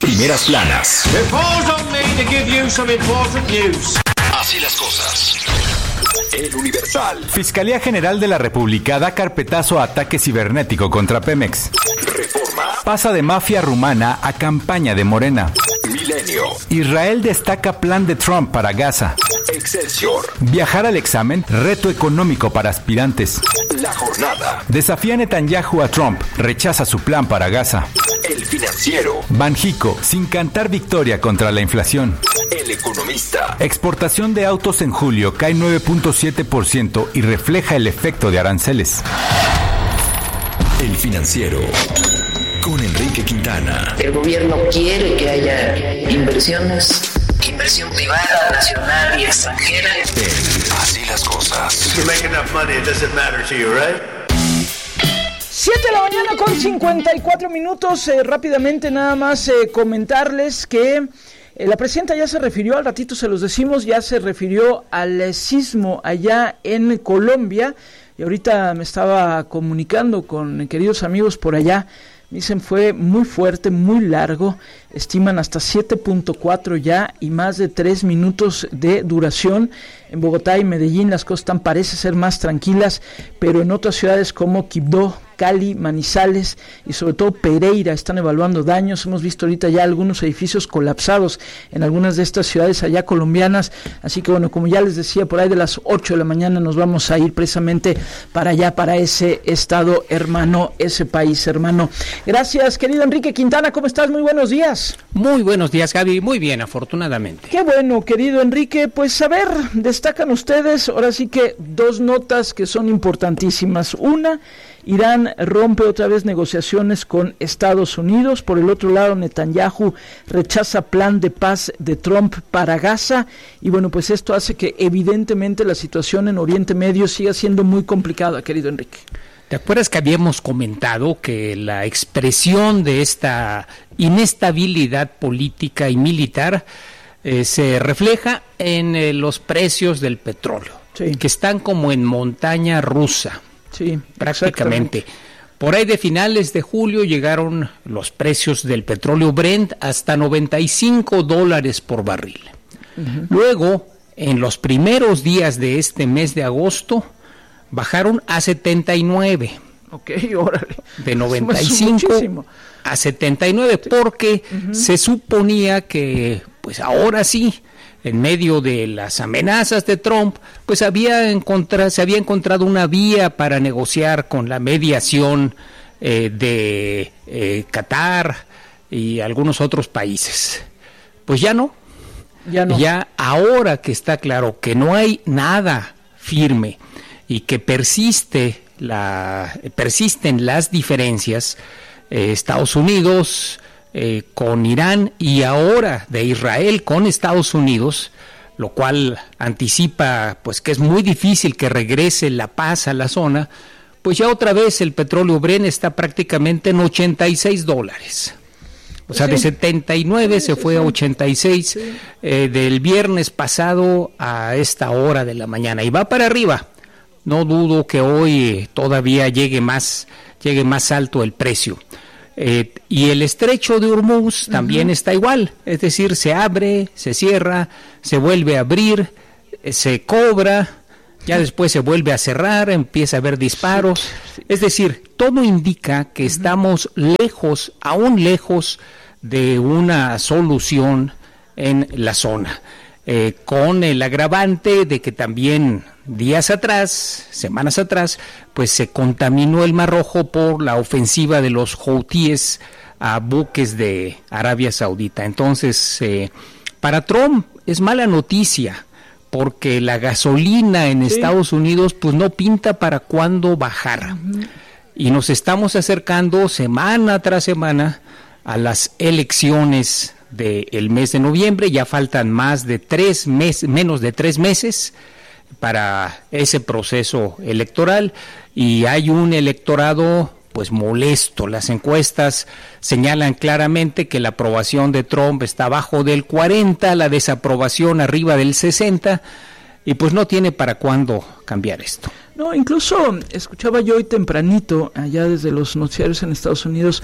Primeras planas. It falls on me to give you some important news. Así las cosas. El Universal. Fiscalía General de la República da carpetazo a ataque cibernético contra Pemex. Reforma. Pasa de mafia rumana a campaña de Morena. Milenio. Israel destaca plan de Trump para Gaza. Excelsior. Viajar al examen, reto económico para aspirantes. La Jornada. Desafía Netanyahu a Trump, rechaza su plan para Gaza. El Financiero. Banjico, sin cantar victoria contra la inflación. El Economista. Exportación de autos en julio cae 9.7% y refleja el efecto de aranceles. El Financiero. Con Enrique Quintana. El gobierno quiere que haya inversiones, inversión privada, nacional y extranjera. Así las cosas. You make enough money, it doesn't matter to you, right? 7 de la mañana con 54 minutos. Rápidamente nada más comentarles que la presidenta ya se refirió, al ratito se los decimos, ya se refirió al sismo allá en Colombia. Y ahorita me estaba comunicando con queridos amigos por allá. Dicen fue muy fuerte, muy largo, estiman hasta 7.4 ya y más de 3 minutos de duración. En Bogotá y Medellín las cosas parece ser más tranquilas, pero en otras ciudades como Quibdó, Cali, Manizales y sobre todo Pereira están evaluando daños. Hemos visto ahorita ya algunos edificios colapsados en algunas de estas ciudades allá colombianas, así que bueno, como ya les decía, por ahí de las 8 de la mañana nos vamos a ir precisamente para allá, para ese estado hermano, ese país hermano. Gracias, querido Enrique Quintana, ¿cómo estás? Muy buenos días. Muy buenos días, Gaby, muy bien, afortunadamente. Qué bueno, querido Enrique, pues a ver, destacan ustedes, ahora sí que 2 notas que son importantísimas. Una, Irán rompe otra vez negociaciones con Estados Unidos. Por el otro lado, Netanyahu rechaza plan de paz de Trump para Gaza. Y bueno, pues esto hace que evidentemente la situación en Oriente Medio siga siendo muy complicada, querido Enrique. ¿Te acuerdas que habíamos comentado que la expresión de esta inestabilidad política y militar se refleja en los precios del petróleo, sí, que están como en montaña rusa? Sí, prácticamente. Por ahí de finales de julio llegaron los precios del petróleo Brent hasta $95 por barril. Uh-huh. Luego, en los primeros días de este mes de agosto, bajaron a 79. Ok, órale. De 95 a 79, porque se suponía que, pues ahora sí, en medio de las amenazas de Trump, pues se había encontrado una vía para negociar con la mediación de Qatar y algunos otros países. Pues ya no. Ya ahora que está claro que no hay nada firme y que persisten las diferencias, Estados Unidos con Irán y ahora de Israel con Estados Unidos, lo cual anticipa pues que es muy difícil que regrese la paz a la zona, pues ya otra vez el petróleo Brent está prácticamente en $86. O sea, sí, de 79 se fue a 86 del viernes pasado a esta hora de la mañana y va para arriba. No dudo que hoy todavía llegue más alto el precio. Y el estrecho de Hormuz también está igual, es decir, se abre, se cierra, se vuelve a abrir, se cobra, ya después se vuelve a cerrar, empieza a haber disparos, es decir, todo indica que estamos aún lejos de una solución en la zona, con el agravante de que también semanas atrás, pues se contaminó el Mar Rojo por la ofensiva de los houthíes a buques de Arabia Saudita. Entonces, para Trump es mala noticia, porque la gasolina en Estados Unidos pues no pinta para cuándo bajar. Y nos estamos acercando semana tras semana a las elecciones del mes de noviembre. Ya faltan menos de 3 meses para ese proceso electoral y hay un electorado pues molesto. Las encuestas señalan claramente que la aprobación de Trump está abajo del 40, la desaprobación arriba del 60 y pues no tiene para cuándo cambiar esto. No, incluso escuchaba yo hoy tempranito allá desde los noticiarios en Estados Unidos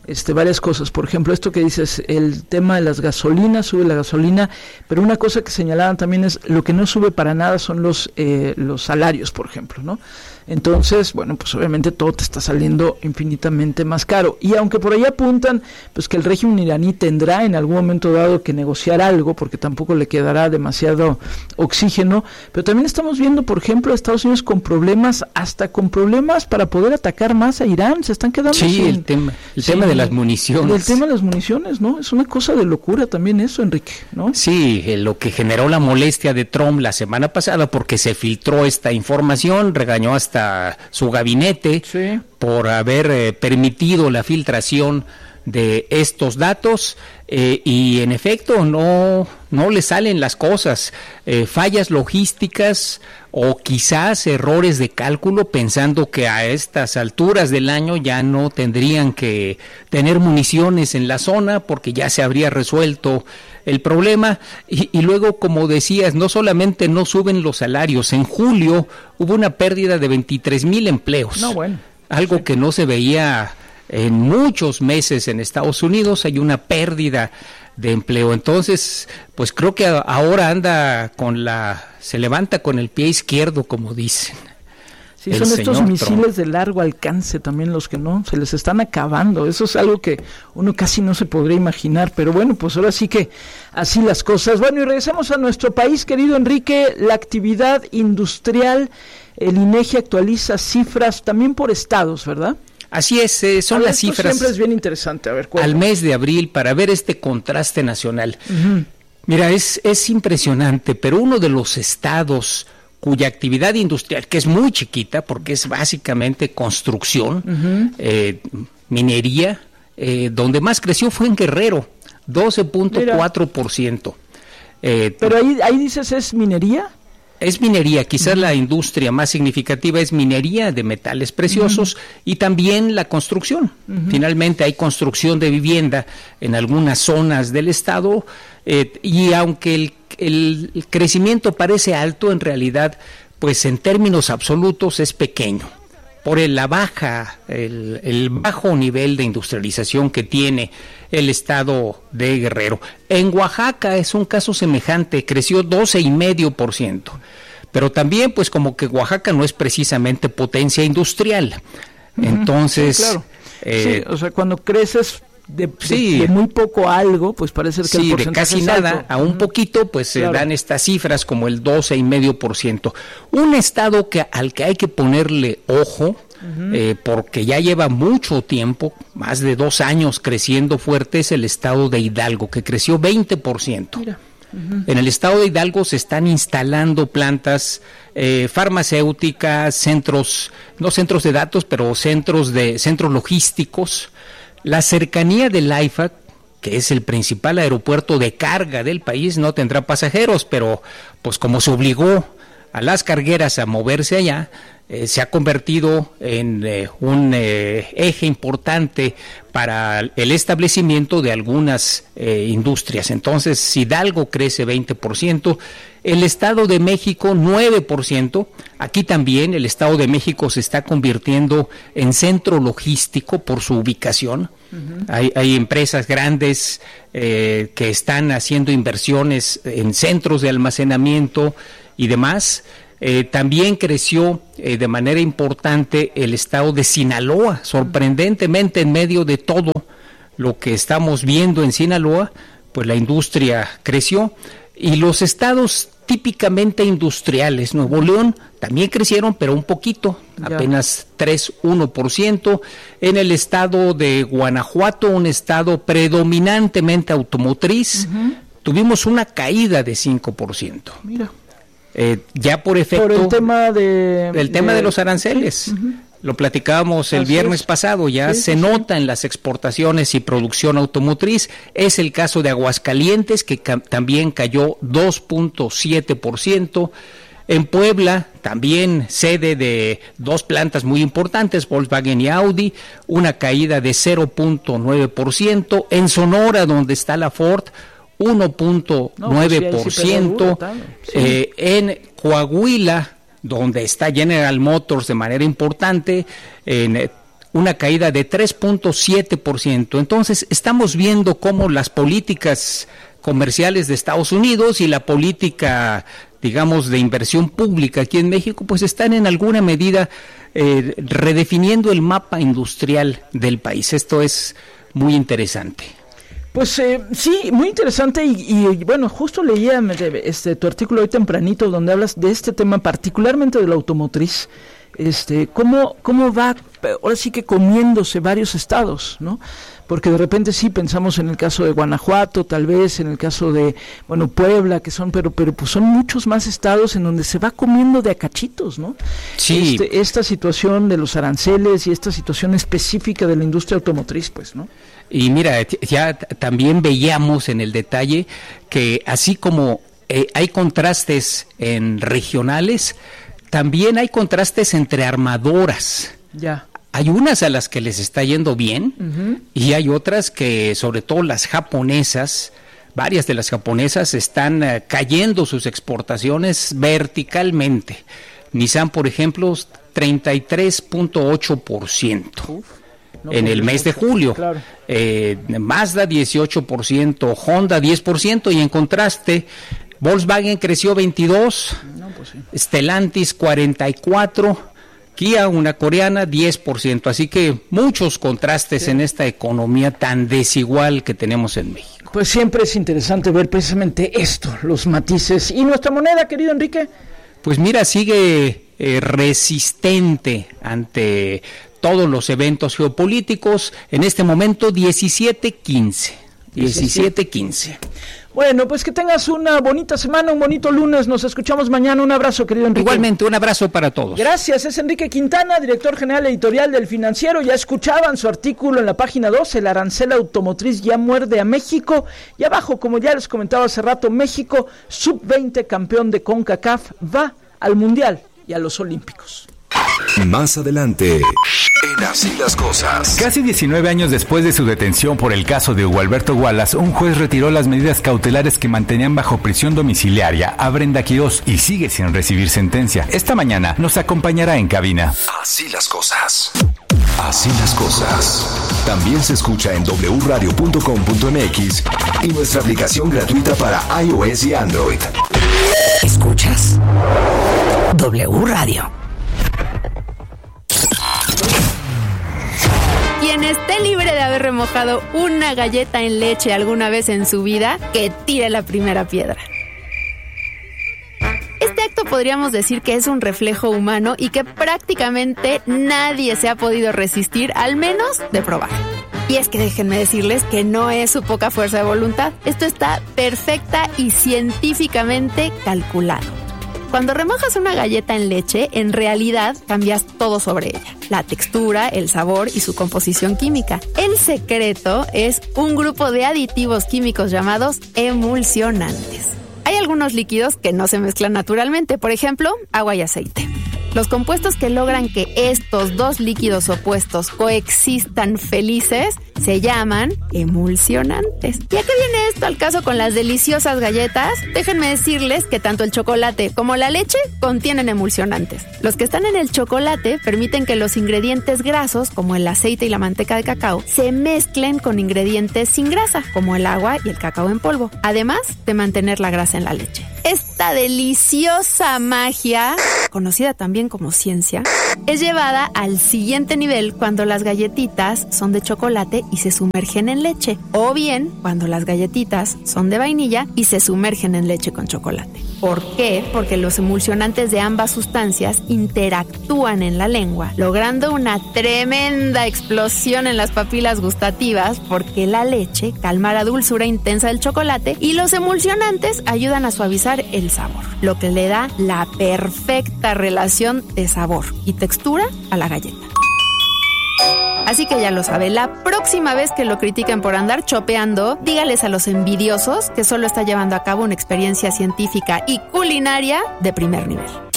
varias cosas. Por ejemplo, esto que dices, el tema de las gasolinas, sube la gasolina, pero una cosa que señalaban también es lo que no sube para nada son los salarios, por ejemplo, ¿no? Entonces, bueno, pues obviamente todo te está saliendo infinitamente más caro. Y aunque por ahí apuntan, pues que el régimen iraní tendrá en algún momento dado que negociar algo, porque tampoco le quedará demasiado oxígeno, pero también estamos viendo, por ejemplo, a Estados Unidos con problemas, hasta con problemas para poder atacar más a Irán. Se están quedando sin... el tema de las municiones. El tema de las municiones, ¿no? Es una cosa de locura también eso, Enrique, ¿no? Sí, lo que generó la molestia de Trump la semana pasada, porque se filtró esta información, regañó hasta su gabinete por haber permitido la filtración de estos datos, y en efecto no le salen las cosas, fallas logísticas o quizás errores de cálculo, pensando que a estas alturas del año ya no tendrían que tener municiones en la zona porque ya se habría resuelto el problema. Y luego, como decías, no solamente no suben los salarios, en julio hubo una pérdida de 23,000 empleos, algo que no se veía en muchos meses en Estados Unidos. Hay una pérdida de empleo. Entonces, pues creo que ahora se levanta con el pie izquierdo, como dicen. Sí, son estos misiles de largo alcance también los que no, se les están acabando. Eso es algo que uno casi no se podría imaginar, pero bueno, pues ahora sí que así las cosas. Bueno, y regresamos a nuestro país, querido Enrique. La actividad industrial, el INEGI actualiza cifras también por estados, ¿verdad? Así es, son las cifras. Siempre es bien interesante. A ver, al mes de abril, para ver este contraste nacional. Uh-huh. Mira, es impresionante, pero uno de los estados cuya actividad industrial, que es muy chiquita, porque es básicamente construcción, uh-huh, minería, donde más creció fue en Guerrero, 12.4%. Pero ahí dices, ¿es minería? Es minería, quizás la industria más significativa es minería de metales preciosos, y también la construcción. Finalmente hay construcción de vivienda en algunas zonas del estado, y aunque el crecimiento parece alto, en realidad, pues en términos absolutos es pequeño, por el bajo nivel de industrialización que tiene el estado de Guerrero. En Oaxaca es un caso semejante, creció 12,5%, pero también pues como que Oaxaca no es precisamente potencia industrial. Entonces, sí, claro. O sea, cuando creces de muy poco a algo, pues parece que el porcentaje de casi nada a un poquito, pues se dan estas cifras como el 12,5%. Un estado al que hay que ponerle ojo, porque ya lleva mucho tiempo, más de 2 años creciendo fuerte, es el estado de Hidalgo, que creció 20%. Mira. En el estado de Hidalgo se están instalando plantas farmacéuticas, no centros de datos, pero centros logísticos. La cercanía del AIFA, que es el principal aeropuerto de carga del país, no tendrá pasajeros, pero pues como se obligó a las cargueras a moverse allá, se ha convertido en un eje importante para el establecimiento de algunas industrias. Entonces, Hidalgo crece 20%, el Estado de México 9%, aquí también el Estado de México se está convirtiendo en centro logístico por su ubicación. Hay empresas grandes que están haciendo inversiones en centros de almacenamiento y demás. También creció de manera importante el estado de Sinaloa, sorprendentemente en medio de todo lo que estamos viendo en Sinaloa, pues la industria creció, y los estados típicamente industriales, Nuevo León, también crecieron, pero un poquito, apenas 3,1%, en el estado de Guanajuato, un estado predominantemente automotriz, tuvimos una caída de 5%. Mira. Ya por efecto el tema de los aranceles, lo platicábamos el viernes pasado, ya se nota en las exportaciones y producción automotriz. Es el caso de Aguascalientes, que también cayó 2.7%. En Puebla, también sede de 2 plantas muy importantes, Volkswagen y Audi, una caída de 0.9%. En Sonora, donde está la Ford, 1.9%, en Coahuila, donde está General Motors de manera importante, en una caída de 3.7%. Entonces, estamos viendo cómo las políticas comerciales de Estados Unidos y la política, digamos, de inversión pública aquí en México, pues están en alguna medida redefiniendo el mapa industrial del país. Esto es muy interesante. Pues sí, muy interesante y bueno, justo leía tu artículo hoy tempranito donde hablas de este tema, particularmente de la automotriz, cómo va, ahora sí que comiéndose varios estados, ¿no? Porque de repente sí pensamos en el caso de Guanajuato, tal vez en el caso de, bueno, Puebla, que son, pero pues son muchos más estados en donde se va comiendo de a cachitos, ¿no? Sí. Esta situación de los aranceles y esta situación específica de la industria automotriz, pues, ¿no? Y mira, ya también veíamos en el detalle que así como hay contrastes en regionales, también hay contrastes entre armadoras. Ya. Hay unas a las que les está yendo bien y hay otras que, sobre todo las japonesas, varias de las japonesas están cayendo sus exportaciones verticalmente. Nissan, por ejemplo, 33.8%. En el mes de julio. Claro. Mazda 18%, Honda 10%, y en contraste Volkswagen creció 22%, pues sí. Stellantis 44%, Kia, una coreana, 10%. Así que muchos contrastes en esta economía tan desigual que tenemos en México. Pues siempre es interesante ver precisamente esto, los matices. ¿Y nuestra moneda, querido Enrique? Pues mira, sigue resistente ante todos los eventos geopolíticos. En este momento 17.15. Bueno, pues que tengas una bonita semana, un bonito lunes. Nos escuchamos mañana. Un abrazo, querido Enrique. Igualmente, un abrazo para todos. Gracias. Es Enrique Quintana, director general editorial del Financiero. Ya escuchaban su artículo en la página 2. El arancel automotriz ya muerde a México. Y abajo, como ya les comentaba hace rato, México, sub-20 campeón de CONCACAF, va al Mundial y a los Olímpicos. Más adelante, en Así las Cosas. Casi 19 años después de su detención por el caso de Hugo Alberto Wallace, un juez retiró las medidas cautelares que mantenían bajo prisión domiciliaria a Brenda Quirós y sigue sin recibir sentencia. Esta mañana nos acompañará en cabina. Así las cosas. Así las cosas. También se escucha en wradio.com.mx y nuestra aplicación gratuita para iOS y Android. Escuchas W Radio. Quien esté libre de haber remojado una galleta en leche alguna vez en su vida, que tire la primera piedra. Este acto podríamos decir que es un reflejo humano y que prácticamente nadie se ha podido resistir, al menos de probar. Y es que déjenme decirles que no es su poca fuerza de voluntad. Esto está perfecta y científicamente calculado. Cuando remojas una galleta en leche, en realidad cambias todo sobre ella. La textura, el sabor y su composición química. El secreto es un grupo de aditivos químicos llamados emulsionantes. Hay algunos líquidos que no se mezclan naturalmente, por ejemplo, agua y aceite. Los compuestos que logran que estos dos líquidos opuestos coexistan felices se llaman emulsionantes. ¿Y a qué viene esto al caso con las deliciosas galletas? Déjenme decirles que tanto el chocolate como la leche contienen emulsionantes. Los que están en el chocolate permiten que los ingredientes grasos, como el aceite y la manteca de cacao, se mezclen con ingredientes sin grasa, como el agua y el cacao en polvo, además de mantener la grasa en la leche. Esta deliciosa magia, conocida también como ciencia, es llevada al siguiente nivel cuando las galletitas son de chocolate y se sumergen en leche, o bien cuando las galletitas son de vainilla y se sumergen en leche con chocolate. ¿Por qué? Porque los emulsionantes de ambas sustancias interactúan en la lengua, logrando una tremenda explosión en las papilas gustativas, porque la leche calma la dulzura intensa del chocolate y los emulsionantes ayudan a suavizar el sabor, lo que le da la perfecta relación de sabor y textura a la galleta. Así que ya lo sabe, la próxima vez que lo critiquen por andar chopeando, dígales a los envidiosos que solo está llevando a cabo una experiencia científica y culinaria de primer nivel.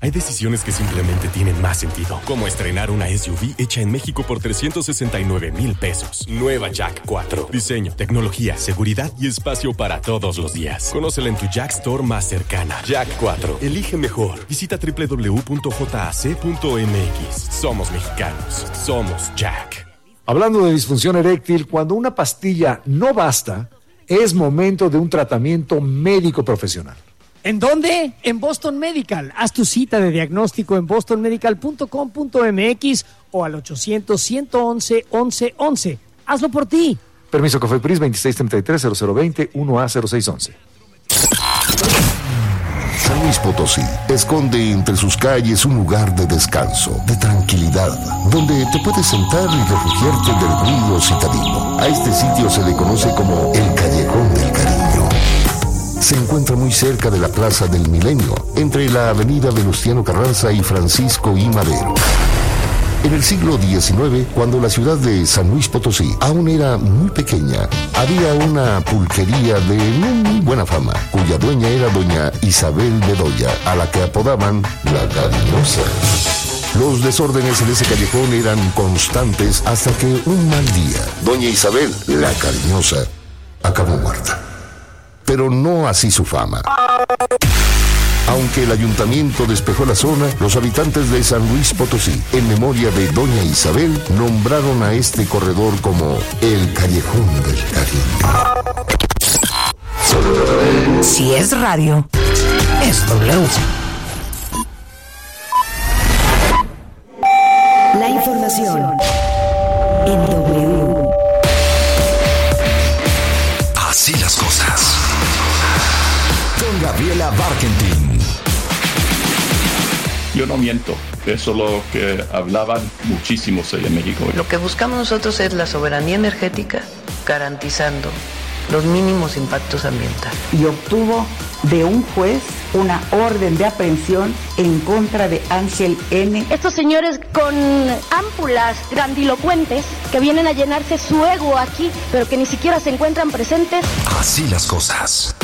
Hay decisiones que simplemente tienen más sentido, como estrenar una SUV hecha en México por 369,000 pesos. Nueva Jack 4. Diseño, tecnología, seguridad y espacio para todos los días. Conócela en tu Jack Store más cercana. Jack 4. Elige mejor. Visita www.jac.mx. Somos mexicanos. Somos Jack. Hablando de disfunción eréctil, cuando una pastilla no basta, es momento de un tratamiento médico profesional. ¿En dónde? En Boston Medical. Haz tu cita de diagnóstico en bostonmedical.com.mx o al 800-111-1111. Hazlo por ti. Permiso COFEPRIS 2633-0020 1A0611. San Luis Potosí esconde entre sus calles un lugar de descanso, de tranquilidad, donde te puedes sentar y refugiarte del ruido citadino. A este sitio se le conoce como el Callejón del Cariño. Se encuentra muy cerca de la Plaza del Milenio, entre la avenida Venustiano Carranza y Francisco I. Madero. En el siglo XIX, cuando la ciudad de San Luis Potosí aún era muy pequeña, había una pulquería de no muy buena fama, cuya dueña era doña Isabel Bedoya, a la que apodaban La Cariñosa. Los desórdenes en ese callejón eran constantes hasta que un mal día, doña Isabel, La Cariñosa, acabó muerta. Pero no así su fama. Aunque el ayuntamiento despejó la zona, los habitantes de San Luis Potosí, en memoria de doña Isabel, nombraron a este corredor como el Callejón del Cariño. Si es radio, es W. La información en W. Así las cosas. Con Gabriela Barkentin. Yo no miento, eso es lo que hablaban muchísimos ahí en México. Lo que buscamos nosotros es la soberanía energética, garantizando los mínimos impactos ambientales. Y obtuvo de un juez una orden de aprehensión en contra de Ángel N. Estos señores con ámpulas grandilocuentes que vienen a llenarse su ego aquí, pero que ni siquiera se encuentran presentes. Así las cosas.